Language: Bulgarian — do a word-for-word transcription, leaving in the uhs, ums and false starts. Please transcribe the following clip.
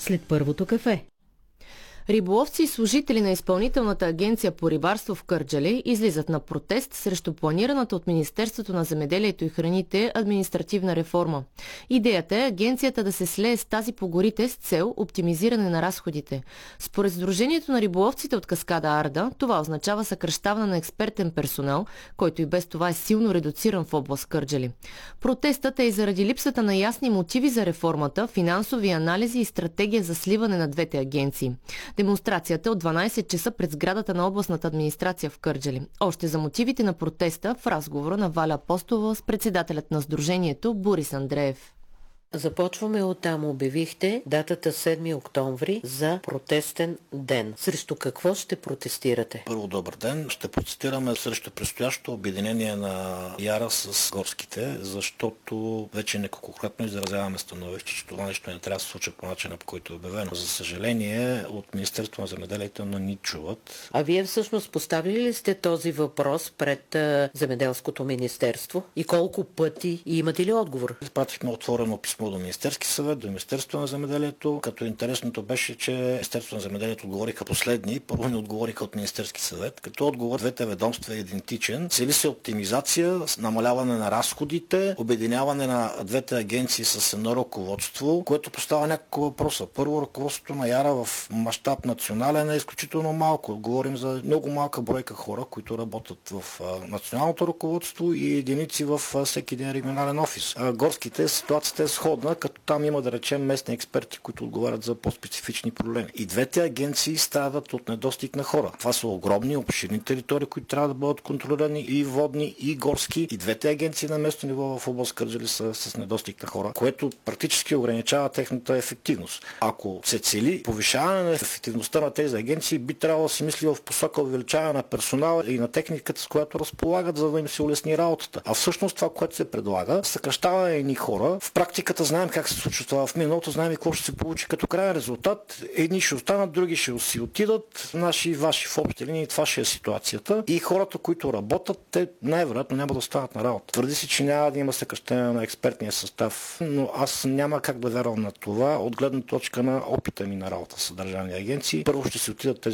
след първото кафе. Риболовци и служители на Изпълнителната агенция по рибарство в Кърджали излизат на протест срещу планираната от Министерството на земеделието и храните административна реформа. Идеята е агенцията да се слее с тази по горите с цел оптимизиране на разходите. Според Сдружението на риболовците от каскада Арда, това означава съкращаване на експертен персонал, който и без това е силно редуциран в област Кърджали. Протестът е и заради липсата на ясни мотиви за реформата, финансови анализи и стратегия за сливане на двете агенции. Демонстрацията от дванайсет часа пред сградата на областната администрация в Кърджали. Още за мотивите на протеста в разговора на Валя Апостолова с председателят на сдружението Борис Андреев. Започваме оттам. Обявихте датата седми октомври за протестен ден. Срещу какво ще протестирате? Първо, добър ден. Ще протестираме срещу предстоящото обединение на Яра с горските, защото вече неколкократно изразяваме становище, че това нещо не трябва да се случи по начина, по който е обявено. За съжаление, от Министерството на земеделието не ни чуват. А вие всъщност поставили ли сте този въпрос пред Земеделското министерство? И колко пъти? И имате ли отговор? Изпратихме отворено писмо до Министерски съвет, до Министерството на земеделието, като интересното беше, че Министерството на земеделието отговориха последни, първо ни отговориха от Министерски съвет, като отговор двете ведомства е идентичен. Цели се оптимизация, намаляване на разходите, обединяване на двете агенции с едно ръководство, което поставя няколко въпроса. Първо, ръководството на Яра в мащаб национален е изключително малко. Говорим за много малка бройка хора, които работят в националното ръководство и единици в всеки един регионален офис. А горските ситуацията е сходна, като там има, да речем, местни експерти, които отговарят за по-специфични проблеми. И двете агенции страдат от недостиг на хора. Това са огромни, обширни територии, които трябва да бъдат контролирани и водни, и горски. И двете агенции на местно ниво в област Кърджали са с недостиг на хора, което практически ограничава техната ефективност. Ако се цели повишаване на ефективността на тези агенции, би трябвало да се мисли в посока увеличаване на персонала и на техниката, с която разполагат, за да им се улесни работата. А всъщност това, което се предлага, съкращава едни хора. В практиката знаем как се случва това в миналото, знаем и какво ще се получи като крайен резултат. Едни ще останат, други ще си отидат, наши и ваши в общи линии, това ще е ситуацията. И хората, които работят, те най-вероятно няма да останат на работа. Твърди се, че няма да има съкращение на експертния състав, но аз няма как да вярвам на това от гледна точка на опита ми на работа с държавни агенции. Първо ще се отидат тези